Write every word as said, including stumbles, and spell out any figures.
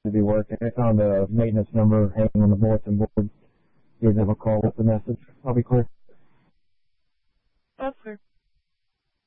to be working. I found a maintenance number hanging on the bulletin board. Give them a call with the message. I'll be clear. That's fair.